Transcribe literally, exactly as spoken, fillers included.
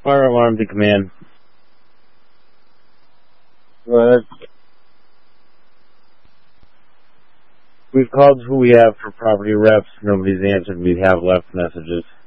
Fire alarm to command. Go ahead. We've called who we have for property reps. Nobody's answered. We have left messages.